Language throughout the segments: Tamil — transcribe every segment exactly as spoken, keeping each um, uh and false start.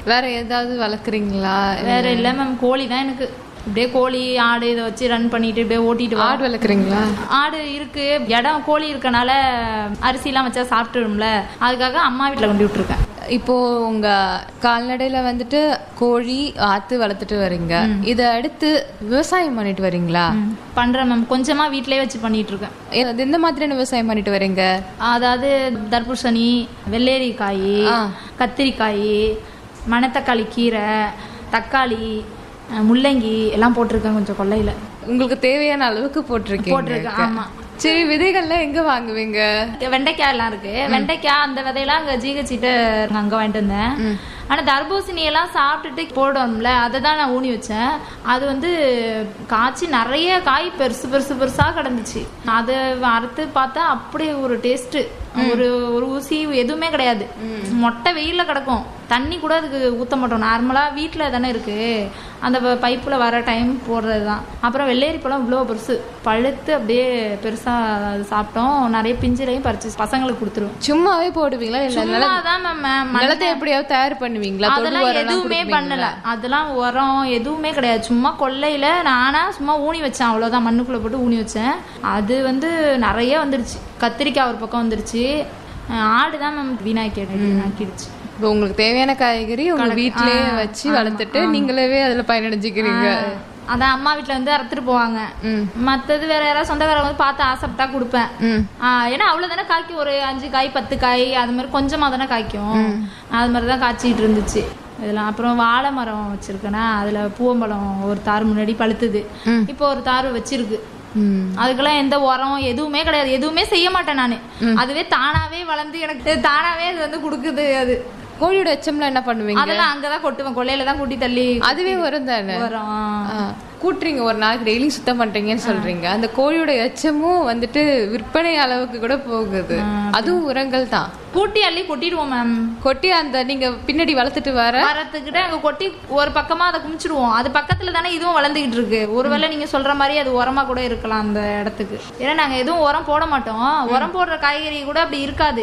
வேற ஏதாவது வளர்க்குறீங்களா? வேற இல்லை மேம், கோழி தான் எனக்கு. இப்படியே கோழி ஆடு இதை வச்சு ரன் பண்ணிட்டு இப்படியே ஓட்டிட்டு. ஆடு வளர்க்குறீங்களா? ஆடு இருக்கு, இடம் கோழி இருக்கனால அரிசிலாம் வச்சா சாப்பிட்டுடும்ல, அதுக்காக அம்மா வீட்டில் கொண்டு விட்டுருக்கேன். இப்போ உங்க கால்நடையில வந்துட்டு கோழி ஆத்து வளர்த்துட்டு வரீங்க, இதை அடுத்து விவசாயம் பண்ணிட்டு வரீங்களா? பண்றேன் மேம், கொஞ்சமா வீட்டிலேயே வச்சு பண்ணிட்டு இருக்கேன். எந்த மாதிரியான விவசாயம் பண்ணிட்டு வரீங்க? அதாவது தர்பூசணி, வெள்ளேரிக்காய், கத்திரிக்காய், மணத்தக்காளி கீரை, தக்காளி, முள்ளங்கி எல்லாம் போட்டிருக்கேன். கொஞ்சம் கொள்ளையில உங்களுக்கு தேவையான அளவுக்கு போட்டிருக்கேன் போட்டிருக்கேன் ஆமா. சரி, விதைகள்லாம் எங்க வாங்குவீங்க? வெண்டைக்காய் எல்லாம் இருக்கு. வெண்டைக்காய் அந்த விதையெல்லாம் அங்க ஜிஹெச்சிட்டு அங்க வாங்கிட்டு வந்தேன். ஆனா தர்பூசணி எல்லாம் சாப்பிட்டுட்டு போடுவோம்ல, அதை தான் நான் ஊனி வச்சேன். அது வந்து காய்ச்சி நிறைய காய் பெருசு பெருசு பெருசா கிடந்துச்சு. அதை அறுத்து பார்த்தா அப்படியே ஒரு டேஸ்ட், ஒரு ஒரு ஊசி எதுவுமே கிடையாது. மொட்டை வெயில கிடக்கும், தண்ணி கூட அதுக்கு ஊற்ற மாட்டோம். நார்மலா வீட்டில் தானே இருக்கு, அந்த பைப்பில் வர டைம் போடுறது தான். அப்புறம் வெள்ளேரி பழம் இவ்வளோ பெருசு பழுத்து அப்படியே பெருசா சாப்பிட்டோம். நிறைய பிஞ்சிலையும் பறிச்சு பசங்களுக்கு கொடுத்துருவோம். சும்மாவே போடுவீங்களா? சும்மாதான் மேம். நிலத்தை எப்படியாவது தயார் பண்ணுவீங்களா? அதெல்லாம் எதுவுமே பண்ணல, அதெல்லாம் உரம் எதுவுமே கிடையாது. சும்மா கொல்லையில நானா சும்மா ஊனி வச்சேன், அவ்வளவுதான். மண்ணுக்குள்ள போட்டு ஊனி வச்சேன். அது வந்து நிறைய வந்துருச்சு. கத்திரிக்காய் ஒரு பக்கம் வந்துருச்சு. ஆடுதான் மேம் வீணாக்கி வீணாக்கிடுச்சு. இப்போ உங்களுக்கு தேவையான காய்கறி உங்க வீட்லயே வச்சு வளர்த்துட்டு நீங்களே அதுல பயனடைஞ்சுக்கிறீங்க. அதான் அம்மா வீட்டுல வந்து அறுத்துட்டு போவாங்க. மத்தது வேற யாராவது சொந்தக்காரங்க வந்து பார்த்து ஆசைப்பட்டா கொடுப்பேன். ஏன்னா அவ்வளவுதானே காய்க்கும், ஒரு அஞ்சு காய் பத்து காய் அது மாதிரி கொஞ்சமா தானே காய்க்கும். அது மாதிரிதான் காய்ச்சிட்டு இருந்துச்சு இதெல்லாம். அப்புறம் வாழை மரம் வச்சிருக்கேன்னா அதுல பூவம்பழம் ஒரு தாறு முன்னாடி பழுத்துது, இப்போ ஒரு தாறு வச்சிருக்கு. அதுக்கெல்லாம் எந்த உரம் எதுவுமே கிடையாது, எதுவுமே செய்ய மாட்டேன் நானு. அதுவே தானாவே வளர்ந்து எனக்கு தானாவே அது வந்து கொடுக்குது. அது கோழியோட எச்சம்ல என்ன பண்ணுவீங்க? அதெல்லாம் அங்கதான் கொட்டுவேன், கொள்ளையில தான் கூட்டி தள்ளி. அதுவே வரும் தானே? வரும். கூட்டுறீங்க, ஒரு நாளைக்கு டெய்லி சுத்தம் பண்றீங்கன்னு சொல்றீங்க. அந்த கோழியோட எச்சமும் வந்துட்டு விற்பனை அளவுக்கு கூட போகுது. அதுவும் உரங்கள் தான். கூட்டி அள்ளி கொட்டிடுவோம் மேம். கொட்டி அந்த நீங்க பின்னாடி வளர்த்துட்டு வர வரத்துக்கிட்ட அங்க கொட்டி ஒரு பக்கமா அதை குமிச்சிடுவோம். அது பக்கத்துல தானே இதுவும் வளர்ந்துகிட்டு இருக்கு. ஒருவேளை நீங்க சொல்ற மாதிரி அது உரமா கூட இருக்கலாம் அந்த இடத்துக்கு. ஏன்னா நாங்க எதுவும் உரம் போட மாட்டோம். உரம் போடுற காய்கறி கூட அப்படி இருக்காது.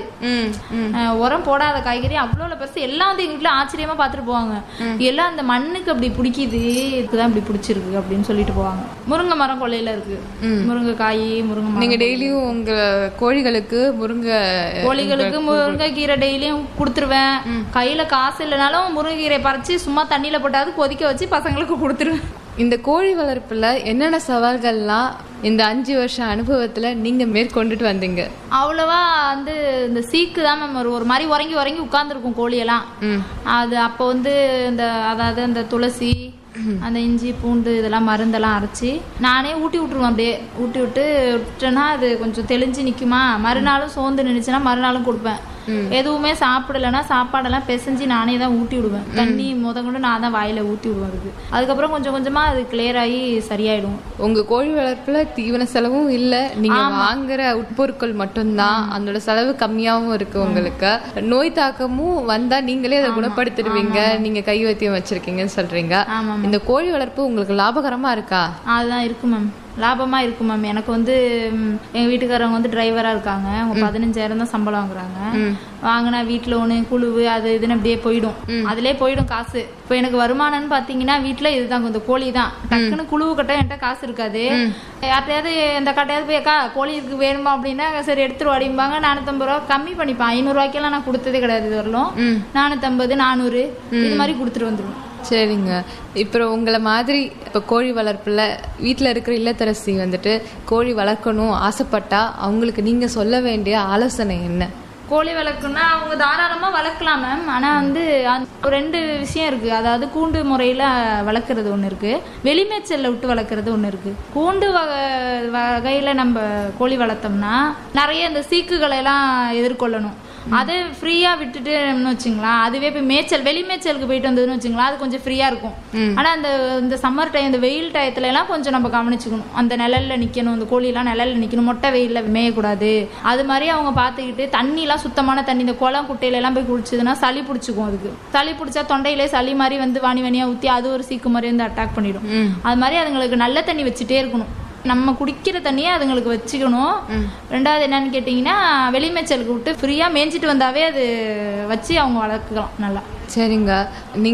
உரம் போடாத காய்கறி அவ்வளவு பெருசு எல்லாம் வந்து எங்க வீட்டுல ஆச்சரியமா பாத்துட்டு போவாங்க. எல்லாம் அந்த மண்ணுக்கு அப்படி பிடிக்குது, இதுக்குதான் இப்படி பிடிச்சிருக்கு அப்படின்னு சொல்லிட்டு போவாங்க. முருங்கை மரம் கொள்ளையில இருக்கு, முருங்கை காய், முருங்கை. நீங்க டெய்லியும் உங்க கோழிகளுக்கு முருங்கை கோழிகளுக்கு முருங்கைக்கீரை டெய்லியும் கொடுத்துருவேன். கையில காசு இல்லைனாலும் முருங்கைக்கீரை பறிச்சு சும்மா தண்ணியில போட்டாது கொதிக்க வச்சு பசங்களுக்கு கொடுத்துருவேன். இந்த கோழி வளர்ப்புல என்னென்ன சவால்கள்லாம் இந்த அஞ்சு வருஷம் அனுபவத்துல நீங்க மேற்கொண்டுட்டு வந்தீங்க? அவ்வளவா வந்து இந்த சீக்கு தான் மேம் ஒரு ஒரு மாதிரி உறங்கி உறங்கி உட்கார்ந்துருக்கும் கோழியெல்லாம். அது அப்போ வந்து இந்த அதாவது அந்த துளசி, அந்த இஞ்சி பூண்டு இதெல்லாம் மருந்தெல்லாம் அரைச்சி நானே ஊட்டி விட்டுருவேன். அப்படியே ஊட்டி விட்டு விட்டுட்டேன்னா அது கொஞ்சம் தெளிஞ்சு நிற்குமா. மறுநாளும் சோர்ந்து நினைச்சுன்னா மறுநாளும் கொடுப்பேன். எதுவுமே சாப்பிடலன்னா சாப்பாடெல்லாம் பிசைஞ்சு நானே தான் ஊட்டி விடுவேன். தண்ணி முத கொண்டு நான் தான் வாயில ஊட்டி விடுவேன் அதுக்கு. அதுக்கப்புறம் கொஞ்சம் கொஞ்சமா அது கிளியர் ஆகி சரியாயிடும். உங்க கோழி வளர்ப்புல தீவன செலவும் இல்ல, நீங்க வாங்குற உட்பொருட்கள் மட்டும்தான். அதோட செலவு கம்மியாவும் இருக்கு. உங்களுக்கு நோய் தாக்கமும் வந்தா நீங்களே அதை குணப்படுத்திடுவீங்க. நீங்க கை வைத்தியம் வச்சிருக்கீங்கன்னு சொல்றீங்க. இந்த கோழி வளர்ப்பு உங்களுக்கு லாபகரமா இருக்கா? அதுதான் இருக்கு மேம், லாபமா இருக்கும் மேம். எனக்கு வந்து எங்க வீட்டுக்காரவங்க வந்து டிரைவரா இருக்காங்க. அவங்க பதினஞ்சாயிரம் தான் சம்பளம் வாங்குறாங்க. வாங்கினா வீட்டுல ஒண்ணு குழுவு அது இதுன்னு அப்படியே போயிடும், அதுலயே போயிடும் காசு. இப்போ எனக்கு வருமானம்னு பாத்தீங்கன்னா வீட்டுல இதுதான், இந்த கோழி தான். டக்குன்னு குழுவு கட்ட என்கிட்ட காசு இருக்காது. யார்ட்டையாவது இந்த கட்டையாவது போய் அக்கா கோழி இருக்கு வேணுமா அப்படின்னா சரி எடுத்துரு அடிம்பாங்க. நானூத்தம்பது ரூபா கம்மி பண்ணிப்பேன். ஐநூறு ரூபாய்க்கெல்லாம் நான் கொடுத்ததே கிடையாது இது வரலும். நானூத்தம்பது நானூறு இது மாதிரி கொடுத்துட்டு வந்துருவேன். சரிங்க. இப்போ உங்களை மாதிரி இப்போ கோழி வளர்ப்புல வீட்டில் இருக்கிற இல்லத்தரசி வந்துட்டு கோழி வளர்க்கணும் ஆசைப்பட்டா அவங்களுக்கு நீங்க சொல்ல வேண்டிய ஆலோசனை என்ன? கோழி வளர்க்கணும்னா அவங்க தாராளமா வளர்க்கலாம் மேம். ஆனா வந்து ரெண்டு விஷயம் இருக்கு. அதாவது கூண்டு முறையில வளர்க்கறது ஒண்ணு இருக்கு, வெளிமேச்சல்ல விட்டு வளர்க்கறது ஒண்ணு இருக்கு. கூண்டு வகை வகையில நம்ம கோழி வளர்த்தோம்னா நிறைய இந்த சீக்குகளை எல்லாம் எதிர்கொள்ளணும். அதை ஃப்ரீயா விட்டுட்டுன்னு வச்சுங்களா, அதுவே போய் மேய்ச்சல் வெளி மேய்ச்சலுக்கு போயிட்டு வந்ததுன்னு வச்சுங்களா அது கொஞ்சம் ஃப்ரீயா இருக்கும். ஆனா அந்த இந்த சம்மர் டைம் இந்த வெயில் டயத்துல எல்லாம் கொஞ்சம் நம்ம கவனிச்சுக்கணும். அந்த நிழல்ல நிக்கணும், இந்த கோழி எல்லாம் நிழல்ல நிக்கணும், மொட்டை வெயில்ல மேயக்கூடாது. அது மாதிரி அவங்க பாத்துக்கிட்டு தண்ணி எல்லாம் சுத்தமான தண்ணி, இந்த குளம் குட்டையில எல்லாம் போய் குடிச்சதுன்னா சளி பிடிச்சிக்கும். அதுக்கு சளி பிடிச்சா தொண்டையிலே சளி மாதிரி வந்து வாணி வாணியா ஊத்தி அது ஒரு சீக்கு மாதிரி வந்து அட்டாக் பண்ணிடும். அது மாதிரி அதுங்களுக்கு நல்ல தண்ணி வச்சுட்டே இருக்கணும். நம்ம குடிக்கிற தண்ணியை அதுங்களுக்கு வச்சுக்கணும். ரெண்டாவது என்னன்னு கேட்டீங்கன்னா வெளிமேச்சலுக்கு விட்டு ஃப்ரீயா மேய்ஞ்சிட்டு வந்தாவே அது வச்சு அவங்க வளர்க்கலாம் நல்லா. சரிங்க.